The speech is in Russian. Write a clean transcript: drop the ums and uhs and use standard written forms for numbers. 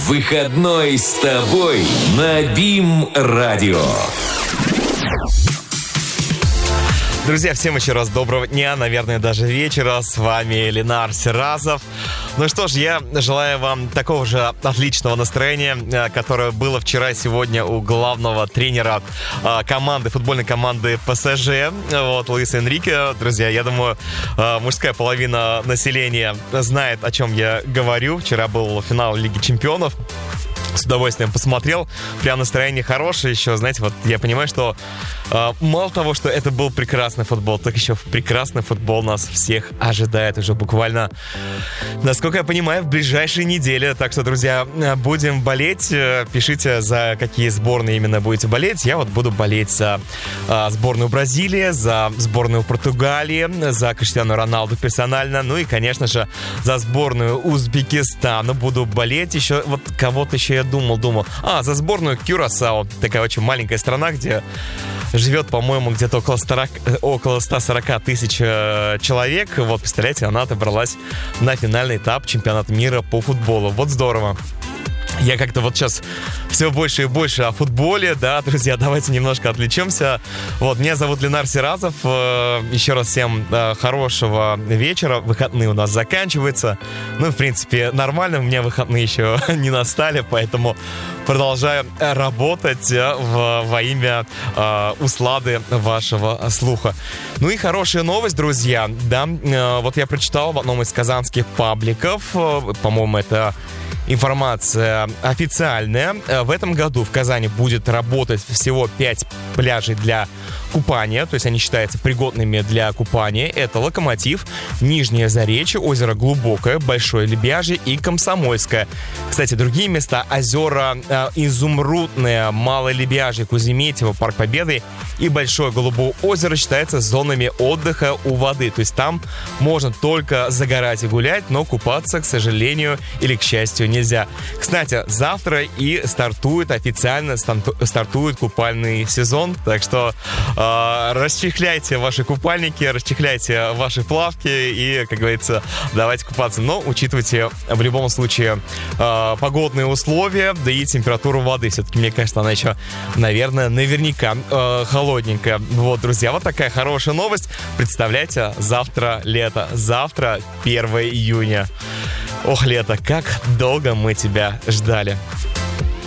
Выходной с тобой на БИМ-радио. Друзья, всем еще раз доброго дня, наверное, даже вечера. С вами Ленар Серазов. Ну что ж, я желаю вам такого же отличного настроения, которое было вчера и сегодня у главного тренера команды, футбольной команды ПСЖ, Луиса Энрике. Друзья, я думаю, мужская половина населения знает, о чем я говорю. Вчера был финал Лиги Чемпионов. С удовольствием посмотрел. Прям настроение хорошее еще. Знаете, вот я понимаю, что мало того, что это был прекрасный футбол, так еще прекрасный футбол нас всех ожидает уже буквально, насколько я понимаю, в ближайшие недели. Так что, друзья, будем болеть. Пишите, за какие сборные именно будете болеть. Я вот буду болеть за сборную Бразилии, за сборную Португалии, за Криштиану Роналду персонально. Ну и, конечно же, за сборную Узбекистана буду болеть. Еще вот кого-то еще я думал. За сборную Кюрасао. Такая очень маленькая страна, где живет, по-моему, где-то около 140 тысяч человек. Вот, представляете, она отобралась на финальный этап чемпионата мира по футболу. Вот здорово. Я как-то вот сейчас все больше и больше о футболе, да, друзья, давайте немножко отвлечемся. Вот, меня зовут Ленар Серазов. Еще раз всем хорошего вечера. Выходные у нас заканчиваются. Ну, в принципе, нормально. У меня выходные еще не настали, поэтому продолжаю работать во имя услады вашего слуха. Ну и хорошая новость, друзья. Да, вот я прочитал в одном из казанских пабликов, по-моему, это информация официальная. В этом году в Казани будет работать всего 5 пляжей для купания, то есть они считаются пригодными для купания. Это Локомотив, Нижнее Заречье, озеро Глубокое, Большое Лебяжье и Комсомольское. Кстати, другие места: озера Изумрудное, Малое Лебяжье, Куземетьево, Парк Победы и Большое Голубое озеро считаются зонами отдыха у воды. То есть там можно только загорать и гулять, но купаться, к сожалению или к счастью, нельзя. Кстати, завтра и официально стартует купальный сезон, так что расчехляйте ваши купальники, расчехляйте ваши плавки и, как говорится, давайте купаться. Но учитывайте в любом случае погодные условия, да и температуру воды. Все-таки, мне кажется, она еще, наверняка холодненькая. Вот, друзья, вот такая хорошая новость. Представляете, завтра лето, завтра 1 июня. Ох, лето, как долго мы тебя ждали.